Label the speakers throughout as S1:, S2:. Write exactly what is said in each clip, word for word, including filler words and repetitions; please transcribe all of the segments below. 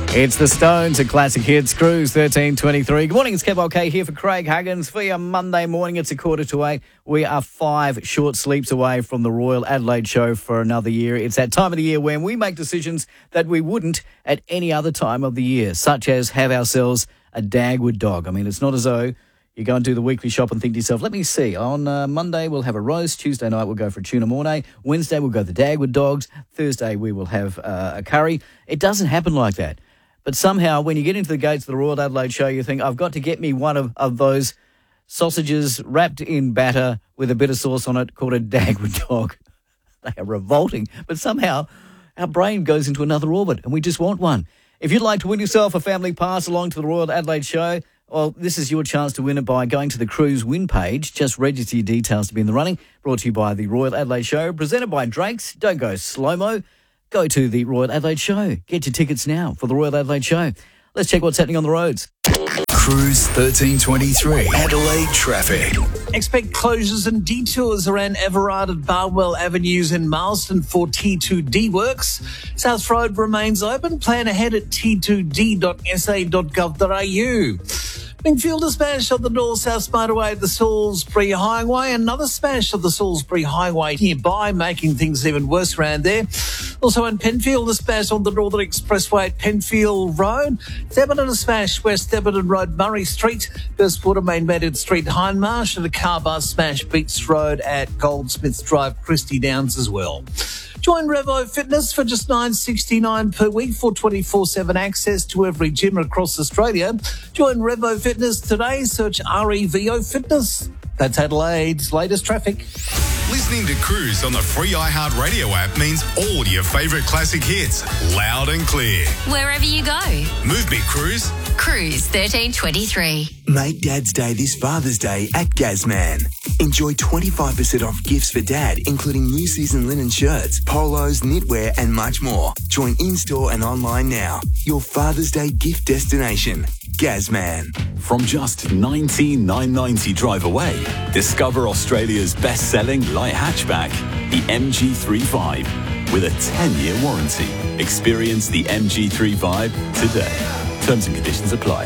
S1: It's the Stones at Classic Hits, Cruise thirteen twenty-three. Good morning, it's Kev OK here for Craig Huggins. For your Monday morning, it's a quarter to eight. We are five short sleeps away from the Royal Adelaide Show for another year. It's that time of the year when we make decisions that we wouldn't at any other time of the year, such as have ourselves a Dagwood dog. I mean, it's not as though you go and do the weekly shop and think to yourself, let me see, on uh, Monday we'll have a roast, Tuesday night we'll go for a tuna mornay, Wednesday we'll go the Dagwood dogs, Thursday we will have uh, a curry. It doesn't happen like that. But somehow, when you get into the gates of the Royal Adelaide Show, you think, I've got to get me one of, of those sausages wrapped in batter with a bit of sauce on it called a Dagwood dog. They are revolting. But somehow, our brain goes into another orbit and we just want one. If you'd like to win yourself a family pass along to the Royal Adelaide Show, well, this is your chance to win it by going to the Cruise win page. Just register your details to be in the running. Brought to you by the Royal Adelaide Show. Presented by Drake's. Don't go slow-mo. Go to the Royal Adelaide Show. Get your tickets now for the Royal Adelaide Show. Let's check what's happening on the roads.
S2: Cruise thirteen twenty-three. Adelaide traffic.
S3: Expect closures and detours around Everard and Barwell Avenues in Marsden for T two D works. South Road remains open. Plan ahead at t two d dot s a dot gov dot a u. Big fuel smash on the North-South Motorway at the Salisbury Highway. Another smash of the Salisbury Highway nearby, making things even worse around there. Also in Penfield, a smash on the Northern Expressway at Penfield Road. Thebarton, a smash West Thebarton Road, Murray Street. Burstwater, Main Meadow Street, Hindmarsh. And a car bus smash Beats Road at Goldsmiths Drive, Christie Downs as well. Join Revo Fitness for just nine dollars sixty-nine per week for twenty-four seven access to every gym across Australia. Join Revo Fitness today. Search R E V O Fitness. That's Adelaide's latest traffic.
S2: Listening to Cruise on the free iHeartRadio app means all your favourite classic hits, loud and clear.
S4: Wherever you go.
S2: Move me, Cruise.
S4: Cruise thirteen twenty-three.
S5: Make Dad's Day this Father's Day at Gazman. Enjoy twenty-five percent off gifts for Dad, including new season linen shirts, polos, knitwear and much more. Join in-store and online now. Your Father's Day gift destination. Gazman.
S6: From just nineteen thousand nine hundred ninety drive away, discover Australia's best-selling light hatchback, the M G three Vibe, with a ten-year warranty. Experience the M G three Vibe today. Terms and conditions apply.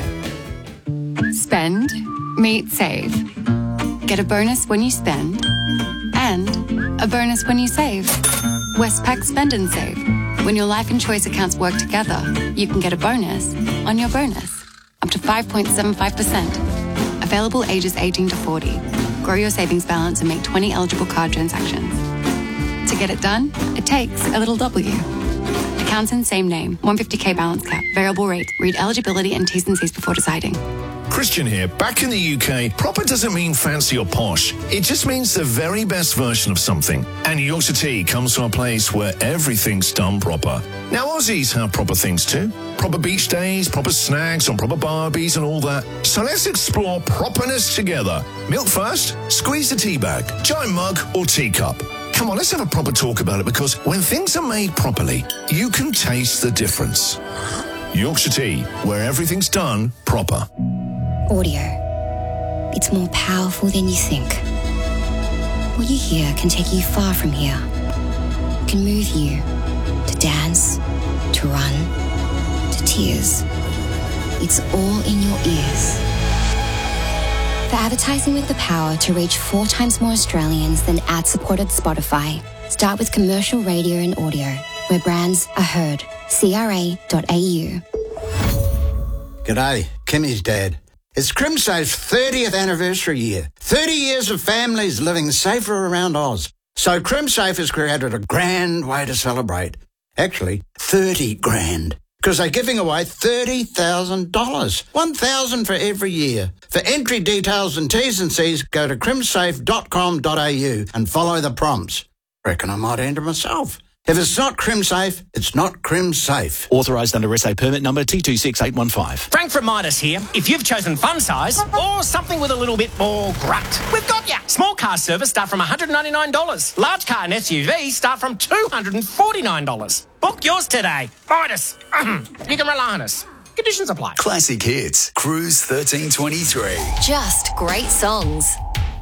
S7: Spend, meet, save. Get a bonus when you spend and a bonus when you save. Westpac Spend and Save. When your life and choice accounts work together, you can get a bonus on your bonus. Up to five point seven five percent. Available ages eighteen to forty. Grow your savings balance and make twenty eligible card transactions. To get it done, it takes a little W. Accounts in same name. one hundred fifty k balance cap. Variable rate. Read eligibility and T's and C's before deciding.
S8: Christian here. Back in the U K, proper doesn't mean fancy or posh. It just means the very best version of something. And Yorkshire Tea comes from a place where everything's done proper. Now, Aussies have proper things too. Proper beach days, proper snacks on proper barbies and all that. So let's explore properness together. Milk first, squeeze the tea bag, giant mug or teacup. Come on, let's have a proper talk about it, because when things are made properly, you can taste the difference. Yorkshire Tea, where everything's done proper.
S9: Audio. It's more powerful than you think. What you hear can take you far from here. It can move you to dance, to run, to tears. It's all in your ears. For advertising with the power to reach four times more Australians than ad-supported Spotify, start with commercial radio and audio, where brands are heard. C R A dot A U.
S10: G'day, Kimmy's dad. It's CrimSafe's thirtieth anniversary year. thirty years of families living safer around Oz. So CrimSafe has created a grand way to celebrate. Actually, thirty grand. Because they're giving away thirty thousand dollars. one thousand dollars for every year. For entry details and T's and C's, go to crimsafe dot com dot a u and follow the prompts. Reckon I might enter myself. If it's not CrimSafe, it's not CrimSafe.
S11: Authorised under S A permit number T two six eight one five.
S12: Frank from Midas here. If you've chosen fun size or something with a little bit more grunt, we've got ya. Small car service start from one hundred ninety-nine dollars. Large car and S U V start from two hundred forty-nine dollars. Book yours today. Midas. You can rely on us. Conditions apply.
S2: Classic Hits, Cruise thirteen twenty-three.
S4: Just great songs.